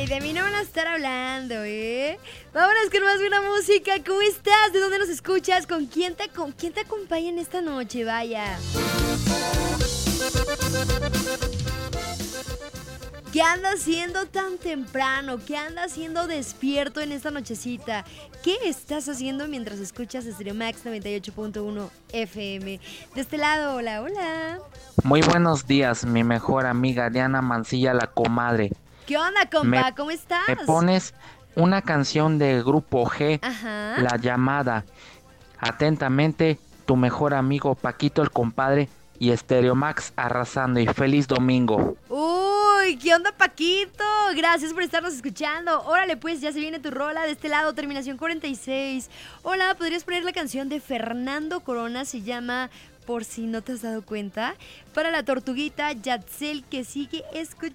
Y de mí no van a estar hablando, ¿eh? Vámonos con más buena música. ¿Cómo estás? ¿De dónde nos escuchas? ¿Con quién te acompaña en esta noche? Vaya. ¿Qué anda haciendo tan temprano? ¿Qué anda haciendo despierto en esta nochecita? ¿Qué estás haciendo mientras escuchas Stereo Max 98.1 FM? De este lado, hola, hola. Muy buenos días, mi mejor amiga Diana Mancilla, la comadre. ¿Qué onda, Me, compa? ¿Cómo me estás? pones una canción de Grupo G, Ajá. La Llamada. Atentamente, tu mejor amigo Paquito el compadre y Stereo Max arrasando y feliz domingo. Uy, ¿qué onda, Paquito? Gracias por estarnos escuchando. Órale, pues, ya se viene tu rola de este lado, terminación 46. Hola, ¿podrías poner la canción de Fernando Corona? Se llama Por si no te has dado cuenta. Para la tortuguita Yatzel, que sigue escuchando.